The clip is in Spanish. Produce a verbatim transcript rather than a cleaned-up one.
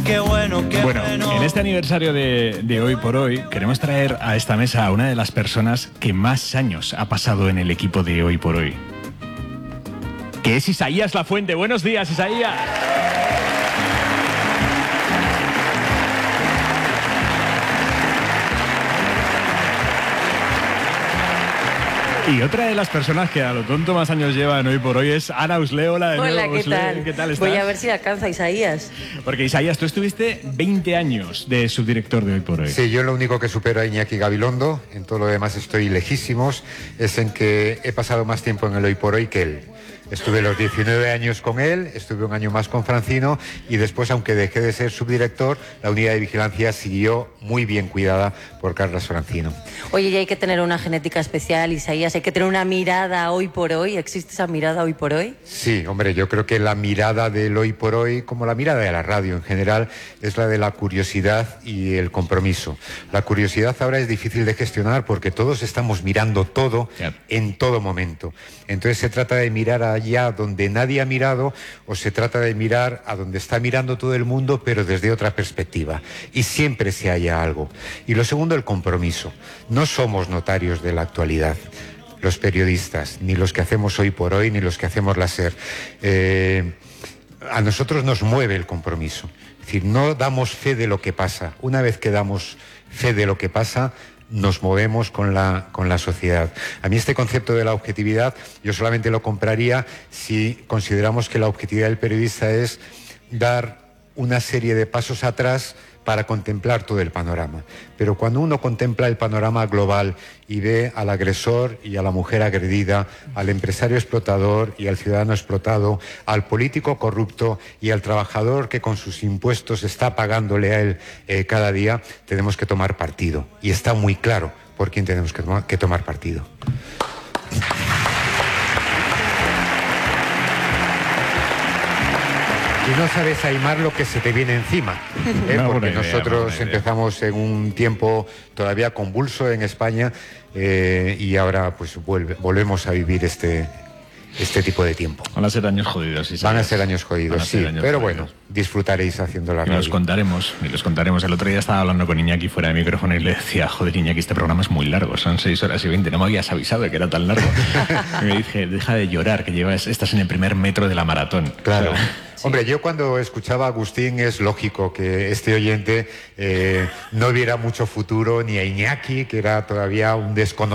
qué bueno, qué bueno. bueno. En este aniversario de, de Hoy por Hoy, queremos traer a esta mesa a una de las personas que más años ha pasado en el equipo de Hoy por Hoy, que es Isaías Lafuente. Buenos días, Isaías. Y otra de las personas que a lo tonto más años llevan Hoy por Hoy es Ana Usle. Hola, de Hola, nuevo, ¿qué Usle. tal? ¿Qué tal estás? Voy a ver si alcanza Isaías. Porque Isaías, tú estuviste veinte años de subdirector de Hoy por Hoy. Sí, yo lo único que supero a Iñaki Gabilondo, en todo lo demás estoy lejísimos, es en que he pasado más tiempo en el Hoy por Hoy que él. Estuve los diecinueve años con él, estuve un año más con Francino y después, aunque dejé de ser subdirector, la unidad de vigilancia siguió muy bien cuidada por Carlos Francino. Oye, y hay que tener una genética especial, Isaías, hay que tener una mirada Hoy por Hoy. ¿Existe esa mirada Hoy por Hoy? Sí, hombre, yo creo que la mirada del Hoy por Hoy, como la mirada de la radio en general, es la de la curiosidad y el compromiso. La curiosidad ahora es difícil de gestionar porque todos estamos mirando todo Yep. en todo momento. Entonces se trata de mirar allá donde nadie ha mirado o se trata de mirar a donde está mirando todo el mundo, pero desde otra perspectiva. Y siempre se halla algo. Y lo segundo, el compromiso. No somos notarios de la actualidad, los periodistas, ni los que hacemos Hoy por Hoy, ni los que hacemos la SER. Eh, a nosotros nos mueve el compromiso. Es decir, no damos fe de lo que pasa. Una vez que damos fe de lo que pasa, nos movemos con la, con la sociedad. A mí este concepto de la objetividad yo solamente lo compraría si consideramos que la objetividad del periodista es dar una serie de pasos atrás para contemplar todo el panorama. Pero cuando uno contempla el panorama global y ve al agresor y a la mujer agredida, al empresario explotador y al ciudadano explotado, al político corrupto y al trabajador que con sus impuestos está pagándole a él eh, cada día, tenemos que tomar partido. Y está muy claro por quién tenemos que, to- que tomar partido. Y no sabes, Aimar, lo que se te viene encima, ¿eh? Una buena Porque idea, nosotros buena idea. empezamos en un tiempo todavía convulso en España eh, y ahora pues vuelve, volvemos a vivir este, este tipo de tiempo. Van a ser años jodidos, Isaías. Van a ser años Van jodidos, a ser sí, años pero jodidos. bueno, disfrutaréis haciendo la Y los radio. contaremos, y los contaremos. El otro día estaba hablando con Iñaki fuera de micrófono y le decía, joder, Iñaki, este programa es muy largo, son seis horas y veinte, no me habías avisado de que era tan largo. Y me dije, deja de llorar, que llevas, estás en el primer metro de la maratón. Claro. O sea, Hombre, yo cuando escuchaba a Agustín es lógico que este oyente eh, no viera mucho futuro ni a Iñaki, que era todavía un desconocido.